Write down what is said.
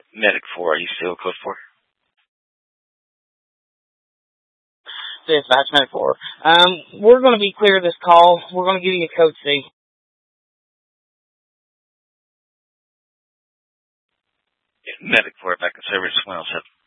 Medic 4, are you still code 4? Dispatch Medic 4. We're going to be clear of this call. We're going to give you a code C. Medic 4, back in service 107.